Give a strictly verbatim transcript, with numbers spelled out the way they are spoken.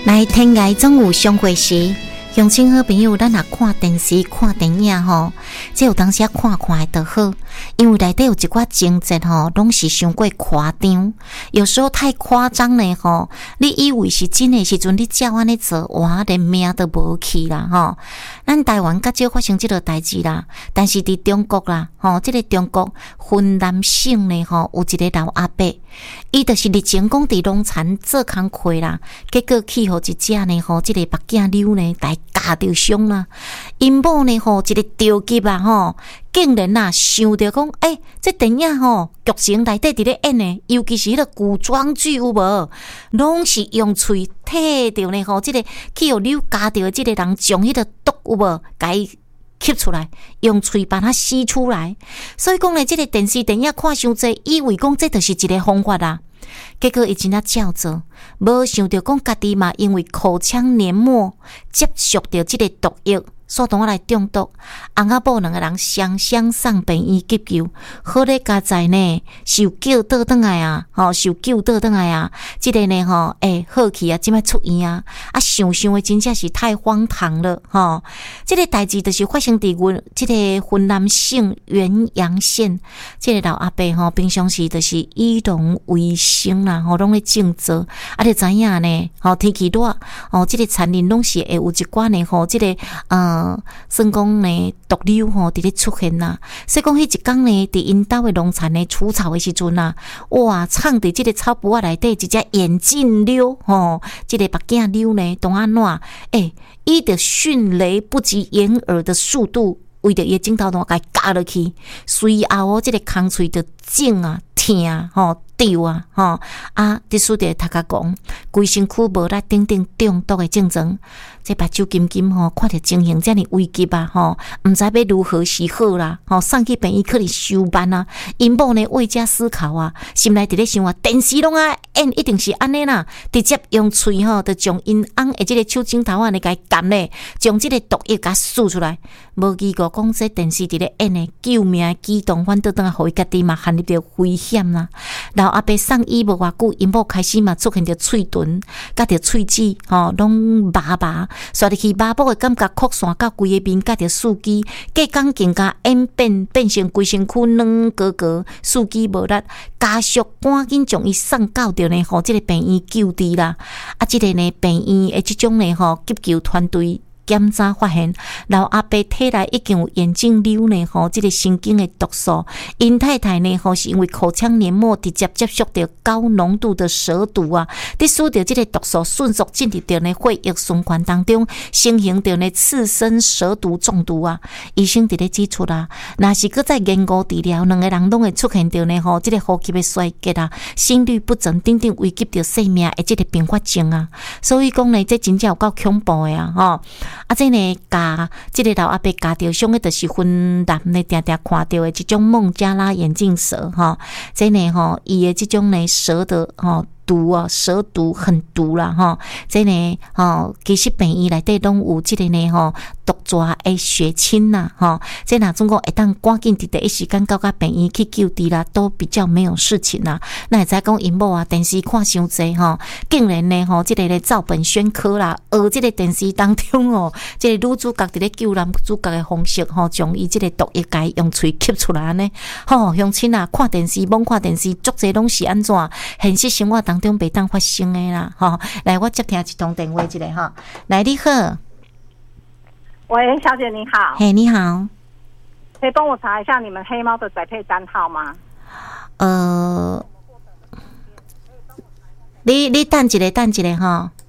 来天涯总有相会时，乡亲好朋友，咱若看电视、看电影吼，这有当时看看的就好，因为内底有一寡情节吼，拢是伤过夸张，有时候太夸张咧吼，你以为是真的时阵，你照安尼做，哇，连命都无去啦吼。咱台湾较少发生这个代志啦，但是伫中国啦，吼，这个中国云南省咧吼，有一个老阿伯，伊就是日前讲伫农田做工课啦，结果去互一只呢吼，这个目镜溜呢，来夹着伤啦。因某呢吼，一个着急啊吼，竟然啊想着讲，诶、欸，这电影吼剧情内底伫咧演呢，尤其是迄个古装剧有无，拢是用喙摕着呢吼，这个去互溜夹着这个人将迄个毒有无，甲伊吸出来，用喙把它吸出来。所以讲呢，这个电视电影看伤济，以为讲这就是一个方法啦。结果伊真啊照做，无想到讲家己嘛，因为口腔黏膜接触到这个毒液，所当来中毒。翁仔某两个人双双送病院急救，好咧加在呢受救倒转来啊，吼、哦、受救倒转来啊，这个呢吼，诶、欸、好去啊，即摆出院啊，啊想想的真正是太荒唐了吼、哦。这个代志就是发生伫阮这个云南省元阳县，这个老阿伯吼，平常时就是以农为生啦，吼拢咧种植，啊，你知影呢？吼天气热，哦，这个田林拢是会有一寡呢吼，这个呃，算讲呢毒瘤吼伫咧出现啦。所以讲迄一天呢，伫因兜的农田呢除草的时阵啊，哇，藏伫这个草匏仔内底一只眼镜瘤吼，这个目镜瘤呢，当安怎？诶，伊的迅雷不及掩耳的速度，为着伊镜头头甲夹落去，随后哦，这个空喙就肿啊、疼啊、吼。丢啊，吼啊！伫书店读甲讲，规身躯无力等等中毒的症状，这目睭金金吼，看着情形遮尔危急啊，吼，毋知要如何是好啦，吼，送去病院可能收班啊。因某呢为遮思考啊，心内伫咧想啊，电视拢啊演一定是安尼啦，直接用喙吼，就将因翁的即个手指头啊，来甲伊夹咧，将即个毒液甲输出来。无疑个讲，这电视伫咧演的救命的举动，反倒当啊，互伊家己嘛陷入着危险啦。老阿伯送医无偌久，因某开始嘛出现着喙唇，甲着喙齿吼，拢麻麻，刷入去麻木的感觉扩散到规个面，甲着四肢，隔工更加演变变成规身躯软高高，四肢无力，家属赶紧将伊送到着呢吼，即个病院救治啦。啊，即个呢病院的即种呢吼急救团队。检查发现，老阿伯体内已经有眼镜瘤呢，吼，这个神经的毒素。因太太呢，吼，是因为口腔黏膜直接接触到高浓度的蛇毒啊，伫使到这个毒素迅速进入到呢血液循环当中，形成到呢次生蛇毒中毒啊。医生伫咧指出啦，若是搁再延误治疗，两个人拢会出现到呢，吼，这个呼吸的衰竭啊，心律不整等等危及到性命的这个并发症啊。所以讲呢，这真正有够恐怖的啊，吼。啊，这呢，加这个老阿伯加着伤的，就是云南呢，定定看到的这种孟加拉眼镜蛇哈，这呢吼，伊的这种呢蛇的吼。毒啊，蛇毒很毒啦吼，这呢吼，其实病院内底拢有这个呢吼，毒蛇的血清呐吼，这若总共会当赶紧伫第一时间到甲病院去救治啦，都比较没有事情啦。那会知讲因某啊，电视看伤济吼，竟然呢吼，这个咧照本宣科啦，而这个电视当中哦，这个女主角伫咧救男主角的方式吼，将伊这个毒液解用喙吸出来呢，吼，乡亲啊，看电视罔看电视，足济拢是安怎？现实生活当中袂当发生的啦，吼！来，我接听一通电话，一个哈，来，你好， 喂，小姐你好， 嘿，你好， 可以帮我查一下你们黑猫的宅配单号吗？ 呃，你你等一个，等一个哈。